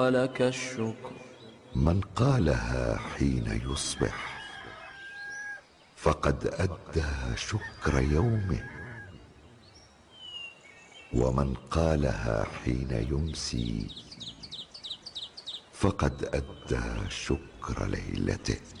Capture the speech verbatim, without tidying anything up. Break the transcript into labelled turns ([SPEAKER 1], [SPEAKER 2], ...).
[SPEAKER 1] ولك الشكر.
[SPEAKER 2] من قالها حين يصبح فقد أدى شكر يومه، ومن قالها حين يمسي فقد أدى شكر ليلته.